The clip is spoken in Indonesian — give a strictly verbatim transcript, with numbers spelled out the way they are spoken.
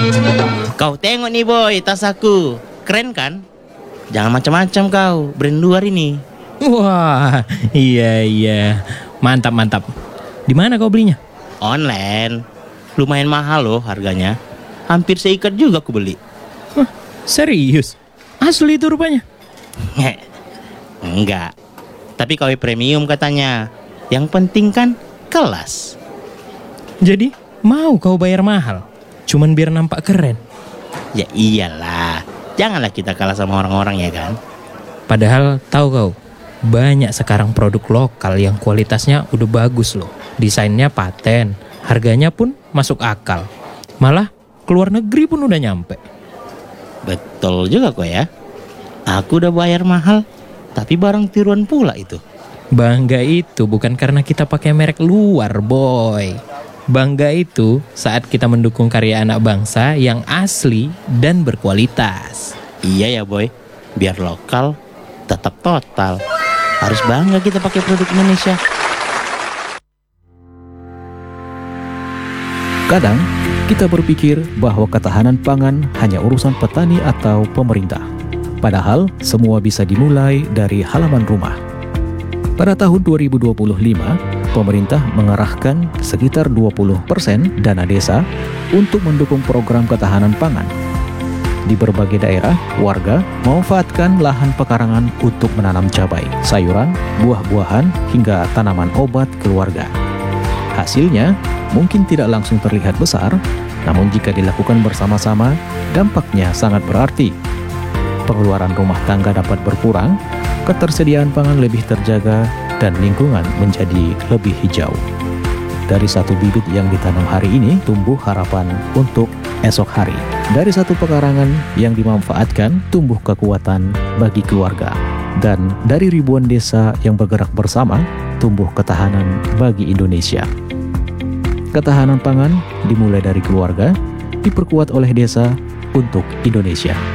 Kau tengok nih boy, tas aku. Keren kan? Jangan macam-macam kau, brand luar ini. Wah, iya iya. Mantap mantap. Di mana kau belinya? Online. Lumayan mahal loh harganya. Hampir seikat juga aku beli. Hah, serius? Asli itu rupanya? Enggak. Tapi K W premium katanya. Yang penting kan kelas. Jadi mau kau bayar mahal cuman biar nampak keren? Ya iyalah. Janganlah kita kalah sama orang-orang ya kan. Padahal tahu kau, banyak sekarang produk lokal yang kualitasnya udah bagus loh. Desainnya paten, harganya pun masuk akal. Malah keluar negeri pun udah nyampe. Betul juga kok ya. Aku udah bayar mahal, tapi barang tiruan pula itu. Bangga itu bukan karena kita pakai merek luar, boy. Bangga itu saat kita mendukung karya anak bangsa yang asli dan berkualitas. Iya ya boy, biar lokal tetap total. Harus bangga kita pakai produk Indonesia. Kadang kita berpikir bahwa ketahanan pangan hanya urusan petani atau pemerintah. Padahal semua bisa dimulai dari halaman rumah. Pada tahun dua ribu dua puluh lima, pemerintah mengerahkan sekitar dua puluh persen dana desa untuk mendukung program ketahanan pangan. Di berbagai daerah, warga memanfaatkan lahan pekarangan untuk menanam cabai, sayuran, buah-buahan, hingga tanaman obat keluarga. Hasilnya mungkin tidak langsung terlihat besar, namun jika dilakukan bersama-sama, dampaknya sangat berarti. Pengeluaran rumah tangga dapat berkurang, ketersediaan pangan lebih terjaga, dan lingkungan menjadi lebih hijau. Dari satu bibit yang ditanam hari ini, tumbuh harapan untuk esok hari. Dari satu pekarangan yang dimanfaatkan, tumbuh kekuatan bagi keluarga. Dan dari ribuan desa yang bergerak bersama, tumbuh ketahanan bagi Indonesia. Ketahanan pangan dimulai dari keluarga, diperkuat oleh desa untuk Indonesia.